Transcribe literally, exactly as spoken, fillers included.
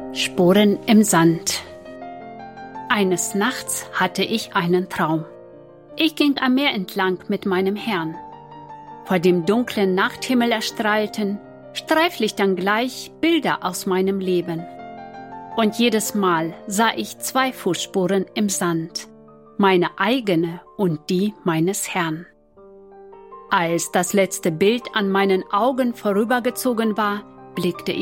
Spuren im Sand. Eines Nachts hatte ich einen Traum. Ich ging am Meer entlang mit meinem Herrn. Vor dem dunklen Nachthimmel erstrahlten, streiflich dann gleich, Bilder aus meinem Leben. Und jedes Mal sah ich zwei Fußspuren im Sand, meine eigene und die meines Herrn. Als das letzte Bild an meinen Augen vorübergezogen war, blickte ich